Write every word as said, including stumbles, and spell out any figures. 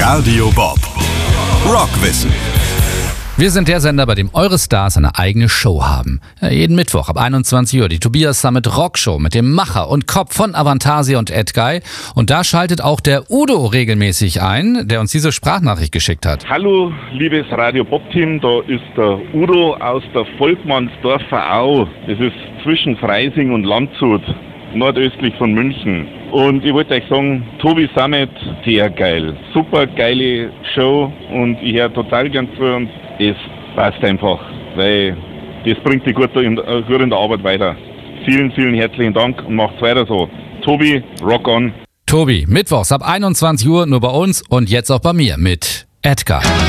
Radio Bob. Rockwissen. Wir sind der Sender, bei dem eure Stars eine eigene Show haben. Ja, jeden Mittwoch ab einundzwanzig Uhr die Tobias Summit Rockshow mit dem Macher und Kopf von Avantasia und Edguy. Und da schaltet auch der Udo regelmäßig ein, der uns diese Sprachnachricht geschickt hat. Hallo, liebes Radio Bob-Team, da ist der Udo aus der Volkmannsdorfer Au. Das ist zwischen Freising und Landshut, nordöstlich von München. Und ich wollte euch sagen, Tobi Summit, sehr geil. Super geile Show und ich höre total gern zu und das passt einfach, weil das bringt dich gut in, gut in der Arbeit weiter. Vielen, vielen herzlichen Dank und macht's weiter so. Tobi, rock on. Tobi, mittwochs ab einundzwanzig Uhr nur bei uns und jetzt auch bei mir mit Edguy.